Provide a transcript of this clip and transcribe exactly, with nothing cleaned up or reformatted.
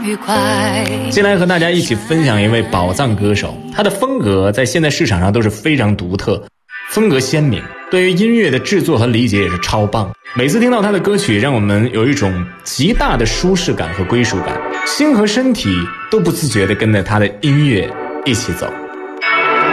愉快。 接下来和大家一起分享一位宝藏歌手，他的风格在现在市场上都是非常独特，风格鲜明，对于音乐的制作和理解也是超棒。每次听到他的歌曲，让我们有一种极大的舒适感和归属感，心和身体都不自觉地跟着他的音乐一起走。